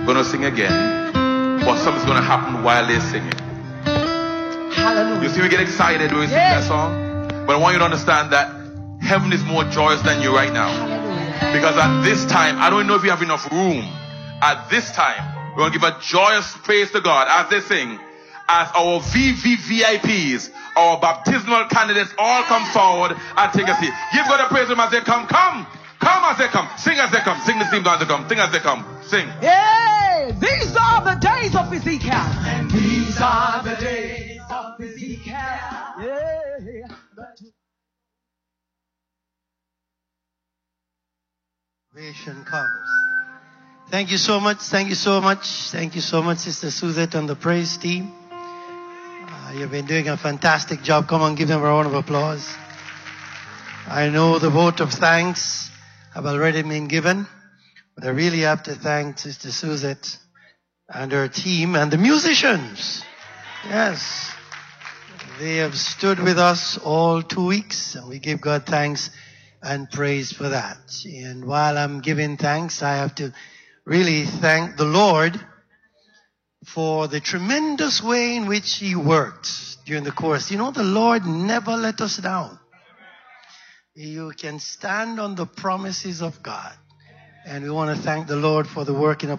going to sing again, but something's going to happen while they're singing. Hallelujah. You see, we get excited when we sing that song, but I want you to understand that heaven is more joyous than you right now. Hallelujah. Because at this time, I don't know if you have enough room. At this time, we're going to give a joyous praise to God as they sing, as our VVVIPs, our baptismal candidates all come forward and take a seat. Give God a praise them as they come. Come as they come. Sing as they come. Sing the same as they come. Sing as they come. Sing. Hey, these are the days of Ezekiel. And these are the days of Ezekiel. Yeah. Salvation comes. Thank you so much. Thank you so much. Thank you so much, Sister Suzette and the praise team. You've been doing a fantastic job. Come on, give them a round of applause. I know the vote of thanks have already been given, but I really have to thank Sister Suzette and her team and the musicians. Yes. They have stood with us all 2 weeks, and we give God thanks and praise for that. And while I'm giving thanks, I have to really thank the Lord for the tremendous way in which He worked during the course. You know, the Lord never let us down. You can stand on the promises of God. And we want to thank the Lord for the work in